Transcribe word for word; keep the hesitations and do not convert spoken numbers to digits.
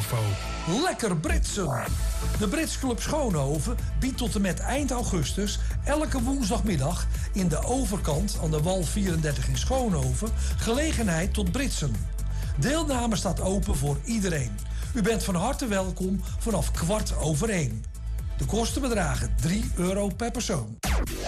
info. Lekker Britsen! De Brits Club Schoonhoven biedt tot en met eind augustus elke woensdagmiddag in de overkant aan de Wal vierendertig in Schoonhoven gelegenheid tot Britsen. Deelname staat open voor iedereen. U bent van harte welkom vanaf kwart over één. De kosten bedragen drie euro per persoon.